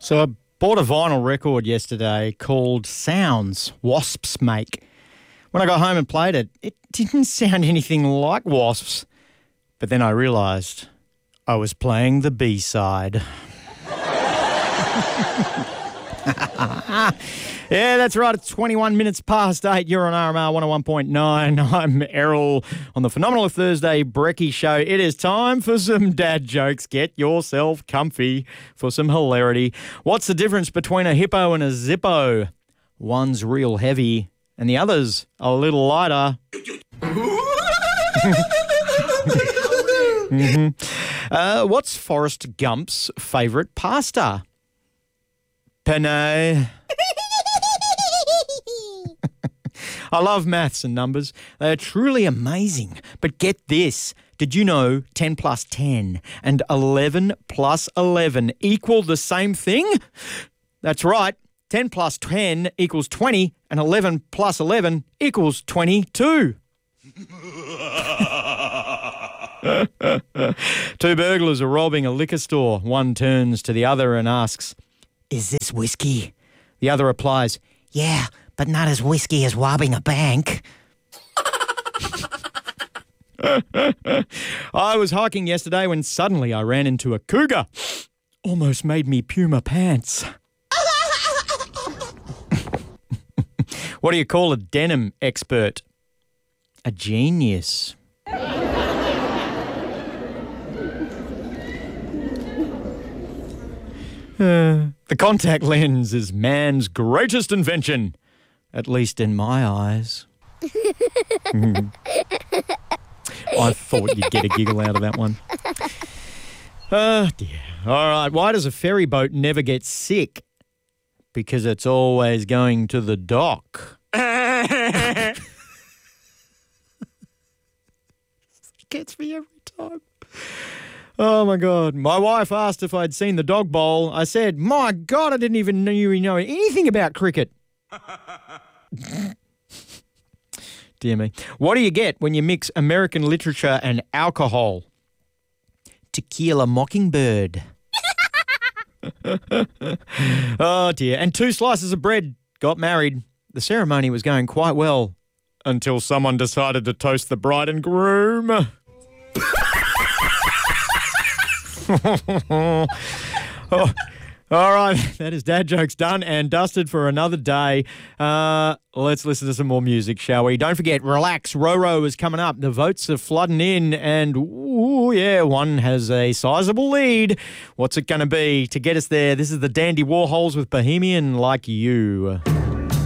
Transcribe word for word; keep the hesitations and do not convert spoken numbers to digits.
So I bought a vinyl record yesterday called Sounds Wasps Make. When I got home and played it, it didn't sound anything like Wasps. But then I realised I was playing the B-side. Yeah, that's right. It's twenty-one minutes past eight. You're on R M R one oh one point nine. I'm Errol on the Phenomenal Thursday Brekkie Show. It is time for some dad jokes. Get yourself comfy for some hilarity. What's the difference between a hippo and a zippo? One's real heavy and the other's a little lighter. mm-hmm. uh, what's Forrest Gump's favourite pasta? Penne. I love maths and numbers. They are truly amazing. But get this. Did you know ten plus ten and eleven plus eleven equal the same thing? That's right. ten plus ten equals twenty and eleven plus eleven equals twenty-two. Two burglars are robbing a liquor store. One turns to the other and asks, "Is this whiskey?" The other replies, "Yeah, but not as whiskey as robbing a bank." I was hiking yesterday when suddenly I ran into a cougar. Almost made me poo my pants. What do you call a denim expert? A genius. Uh, the contact lens is man's greatest invention, at least in my eyes. mm. I thought you'd get a giggle out of that one. Oh, dear. All right, why does a ferry boat never get sick? Because it's always going to the dock. Gets me every time. Oh, my God. My wife asked if I'd seen the dog bowl. I said, my God, I didn't even know you know anything about cricket. Dear me. What do you get when you mix American literature and alcohol? Tequila Mockingbird. Oh, dear. And two slices of bread got married. The ceremony was going quite well until someone decided to toast the bride and groom. oh, all right, that is Dad Jokes done and dusted for another day. Uh, let's listen to some more music, shall we? Don't forget, Relax, Roro is coming up. The votes are flooding in and, ooh, yeah, one has a sizable lead. What's it going to be? To get us there, this is the Dandy Warhols with Bohemian Like You.